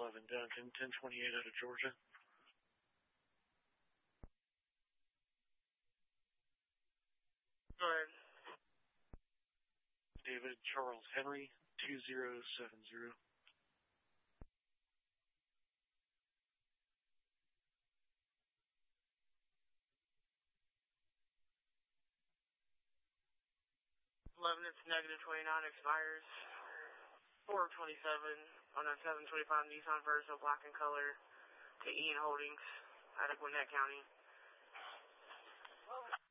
11 Duncan, 1028 out of Georgia. Go ahead. David Charles Henry, 2070. It's -29, expires 4/27 on a 725 Nissan Versa, black in color, to Ian Holdings out of Gwinnett County.